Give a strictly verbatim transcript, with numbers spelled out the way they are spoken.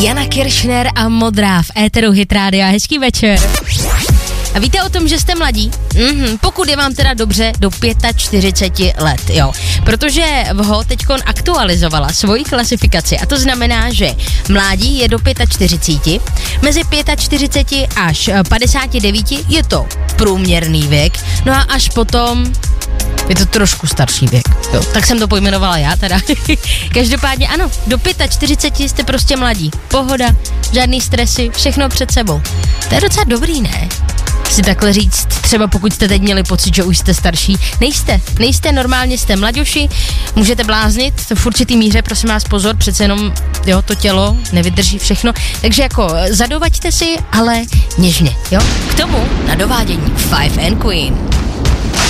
Jana Kiršner a Modrá v éteru Hit Rádia. Hezký večer. A víte o tom, že jste mladí? Mhm, pokud je vám teda dobře do čtyřicet pět let, jo. Protože Vho teďkon aktualizovala svoji klasifikaci a to znamená, že mládí je do čtyřicet pět, mezi čtyřicet pět až padesát devět je to průměrný věk, no a až potom je to trošku starší věk, jo. Tak jsem to pojmenovala já teda. Každopádně ano, do čtyřicet pět jste prostě mladí. Pohoda, žádný stresy, všechno před sebou. To je docela dobrý, ne? Si takhle říct, třeba pokud jste teď měli pocit, že už jste starší, nejste, nejste, normálně jste mladěši, můžete bláznit, v určitý míře, prosím vás pozor, přece jenom, jo, to tělo nevydrží všechno, takže jako zadovaďte si, ale něžně, jo, k tomu na dovádění Five and Queen.